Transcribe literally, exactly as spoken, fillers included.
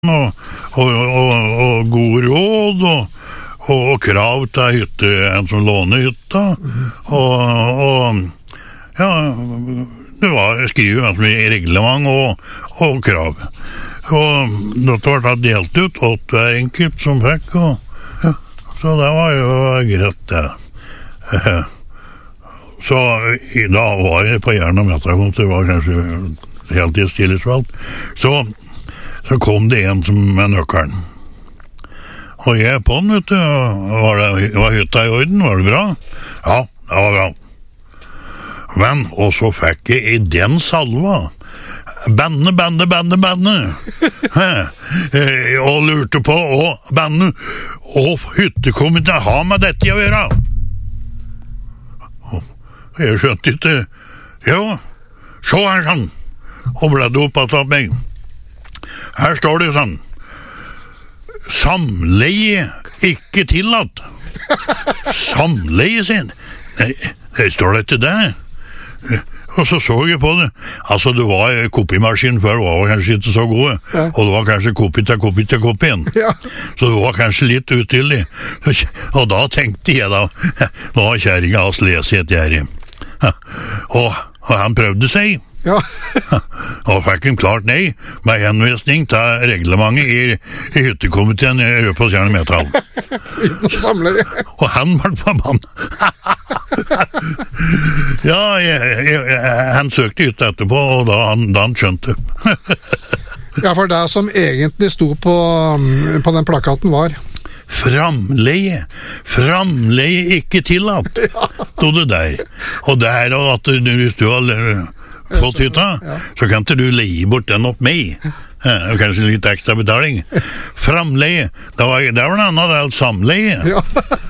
og, og, og, og god råd og, og, og krav til hytte, en som låner hytta og, og ja, det var skrivet ganske mye reglement og, og krav og dette var da delt ut åt hver enkelt som fikk og, ja, så det var jo greit det så da var jeg på Jern og Metakonst, det var kanskje heltidstillitsvalgt så Så kom det en som med nøkkelen. Og jeg på den, vet du. Var, det, var hytta i orden? Var det bra? Ja, det var bra. Men, og så fikk jeg i den salva. Banne, banne, banne, banne. Og lurte på, og banne. Og hytte kom ikke å ha med dette å gjøre. Og jeg skjønte ikke. Jo, så er sånn. Og bledde opp at av meg. Her står det sånn Samleie ikke tillatt Samleie sin Nei, det står det ikke der Og så så jeg på det Altså det var kopimaskin før det var kanskje ikke så gode ja. Og det var kanskje kopi til kopi til kopien ja. Så det var kanskje litt utydelig Og da tenkte jeg da Nå har kjæringen hans lest et gjerne og, og han prøvde seg Ja. Og fikk en klart nei med henvisning til reglementet i, i hyttekomiteen i på Jern og Metal. Og han var på mann. Ja, jeg, jeg, han søkte hytte etterpå, og da han, da han skjønte. Ja, for det som egentlig sto på, på den plakaten var Framleie Framleie ikke tillatt ja. Stod det der. Og det her at du, hvis du har fått hytta, ja. Så kan ikke du leie bort den opp meg. Ja, kanskje litt ekstra betaling. Framleie, det var, det var en annen del samleie. Ja.